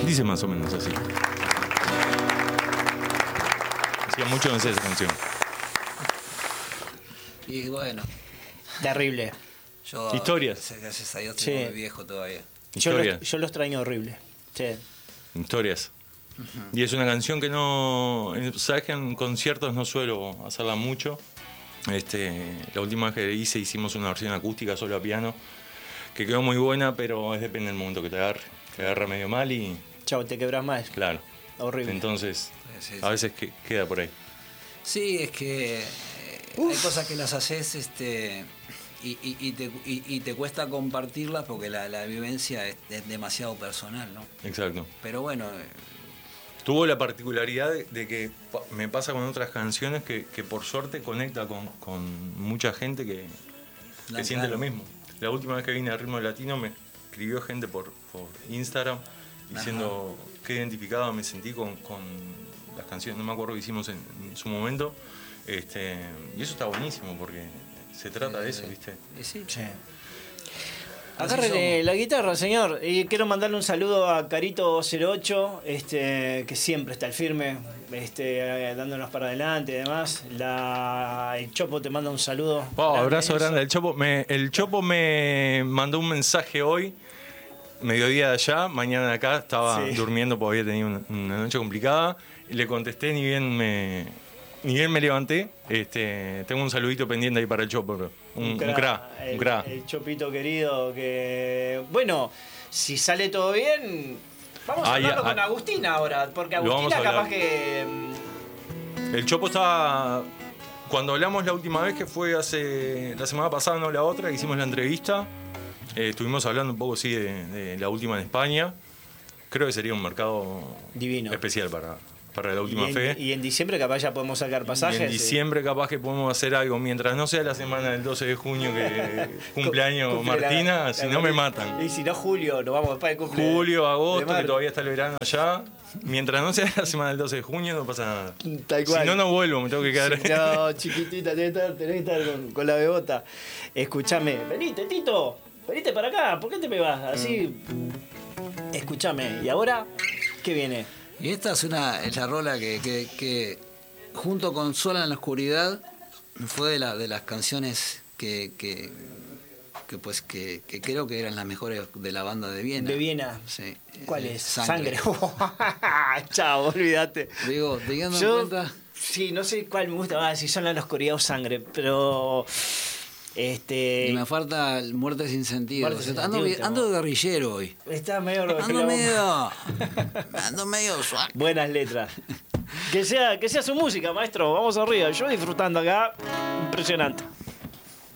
Dice más o menos así. Hacía mucho no sé esa canción. Y bueno, Terrible. yo... Historias. Gracias a Dios estoy muy viejo todavía. Historias. Yo lo extraño horrible. Sí. Historias. Y es una canción que no... Sabes que en conciertos no suelo hacerla mucho. La última vez que hicimos una versión acústica solo a piano, que quedó muy buena, pero depende del momento que te agarre. Te agarra medio mal y... Chau, te quebras más. Claro. Horrible. Entonces, Sí. a veces queda por ahí. Sí, es que hay cosas que las haces y te cuesta compartirlas porque la vivencia es demasiado personal, ¿no? Exacto. Pero bueno... Tuvo la particularidad de que me pasa con otras canciones que por suerte conecta con mucha gente que siente lo mismo. La última vez que vine a Ritmo Latino me escribió gente por Instagram diciendo qué identificado me sentí con las canciones, no me acuerdo que hicimos en su momento. Y eso está buenísimo porque se trata de eso, ¿viste? Sí. Agárrele la guitarra, señor. Y quiero mandarle un saludo a Carito08, que siempre está al firme, dándonos para adelante y demás. El Chopo te manda un saludo. Abrazo grande al Chopo. El Chopo me mandó un mensaje hoy, mediodía de allá, mañana de acá. Estaba durmiendo porque había tenido una noche complicada. Y le contesté, ni bien me levanté. Tengo un saludito pendiente ahí para el Chopo. Un cra. El Chopito querido, que... Bueno, si sale todo bien, vamos a hablarlo con Agustina ahora, porque Agustina capaz que... El Chopo estaba... Cuando hablamos la última vez, que fue la semana pasada, no la otra, hicimos la entrevista, estuvimos hablando un poco, sí, de la última en España. Creo que sería un mercado divino, especial para la última fe. Y en diciembre capaz ya podemos sacar pasajes. Y en diciembre capaz que podemos hacer algo, mientras no sea la semana del 12 de junio que cumpleaños Martina, si no me matan. Y si no, julio, nos vamos después de cumpleaños. Julio, agosto, que todavía está el verano allá. Mientras no sea la semana del 12 de junio no pasa nada. Tal cual. Si no, no vuelvo, me tengo que quedar. No, chiquitita, tenés que estar con la bebota. Escuchame, venite, Tito, venite para acá, ¿por qué te me vas? Así, escuchame, ¿y ahora qué viene? Y esta es la rola que junto con Sola en la Oscuridad fue de las canciones que creo que eran las mejores de la banda de Viena. ¿De Viena? Sí. ¿Cuál es? Sangre. Chao, olvídate. Digo, teniendo en cuenta... Sí, no sé cuál me gusta, si Sola en la Oscuridad o Sangre, pero... Y me falta Muerte sin sentido. Ando de guerrillero hoy. Está medio... Ando medio suave. Buenas letras. Que sea su música, maestro. Vamos arriba. Yo disfrutando acá. Impresionante.